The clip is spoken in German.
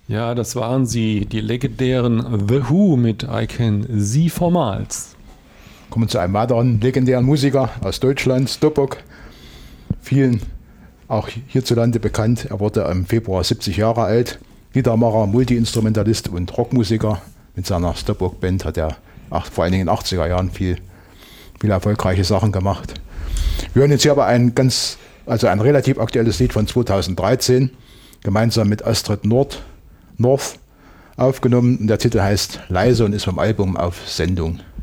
Ja, das waren sie, die legendären The Who mit I Can See for Miles. Kommen wir zu einem weiteren legendären Musiker aus Deutschland, Stoppock. Vielen auch hierzulande bekannt. Er wurde im Februar 70 Jahre alt. Liedermacher, Multiinstrumentalist und Rockmusiker. Mit seiner Stoppock-Band hat er vor allen Dingen in den 80er Jahren viel erfolgreiche Sachen gemacht. Wir hören jetzt hier aber ein relativ aktuelles Lied von 2013, gemeinsam mit Astrid North aufgenommen. Und der Titel heißt Leise und ist vom Album Auf Sendung.